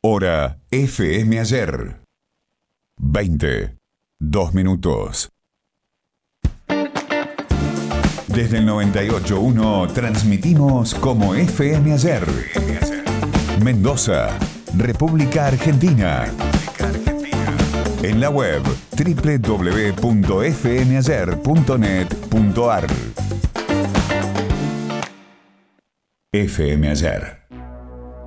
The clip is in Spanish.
Hora FM Ayer. 2 minutos. Desde el 98.1 transmitimos como FM Ayer. Mendoza, República Argentina. En la web www.fmayer.net.ar. FM Ayer.